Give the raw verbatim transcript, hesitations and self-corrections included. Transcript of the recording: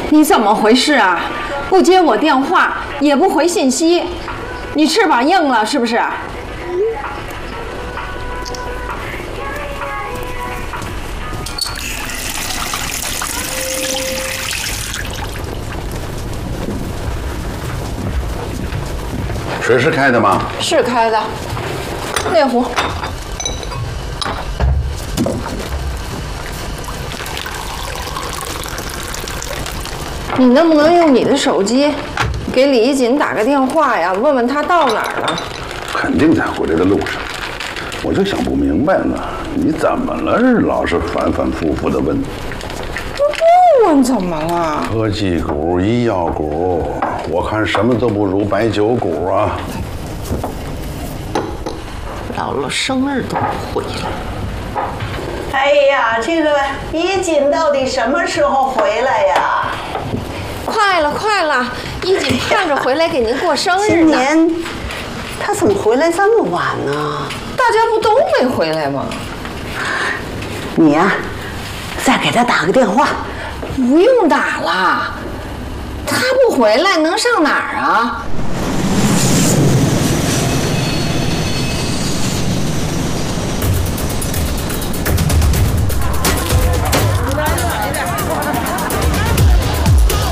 你怎么回事啊？不接我电话，也不回信息，你翅膀硬了是不是？ 水是开的吗？ 是开的，那壶。你能不能用你的手机给李一锦打个电话呀？问问他到哪儿了？ 肯定在回来的路上。我就想不明白了，你怎么了？老是反反复复的问。 不问怎么了？ 科技股、医药股，我看什么都不如白酒股啊。 姥姥生日都不回来。 哎呀，这个一锦到底什么时候回来呀？ 快了，快了，一锦盼着回来给您过生日呢。 今年他怎么回来这么晚呢？ 大家不都没回来吗？ 你呀、啊，再给他打个电话。 不用打了，他不回来能上哪儿啊？